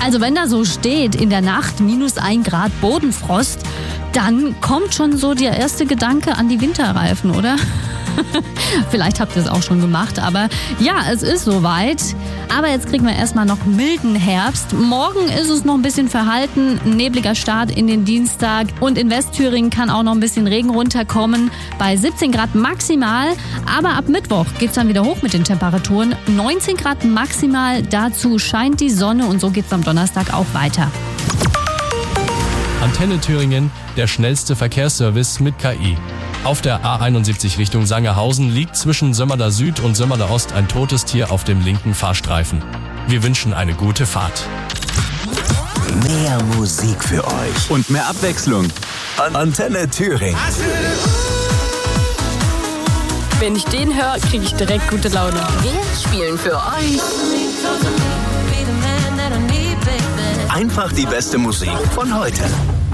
Also wenn da so steht, in der Nacht -1 Grad Bodenfrost, dann kommt schon so der erste Gedanke an die Winterreifen, oder? Vielleicht habt ihr es auch schon gemacht, aber ja, es ist soweit. Aber jetzt kriegen wir erstmal noch milden Herbst. Morgen ist es noch ein bisschen verhalten, nebliger Start in den Dienstag und in Westthüringen kann auch noch ein bisschen Regen runterkommen bei 17 Grad maximal. Aber ab Mittwoch geht's dann wieder hoch mit den Temperaturen. 19 Grad maximal, dazu scheint die Sonne und so geht's am Donnerstag auch weiter. Antenne Thüringen, der schnellste Verkehrsservice mit KI. Auf der A71 Richtung Sangerhausen liegt zwischen Sömmerda Süd und Sömmerda Ost ein totes Tier auf dem linken Fahrstreifen. Wir wünschen eine gute Fahrt. Mehr Musik für euch. Und mehr Abwechslung. Antenne Thüringen. Wenn ich den höre, kriege ich direkt gute Laune. Wir spielen für euch Einfach die beste Musik von heute.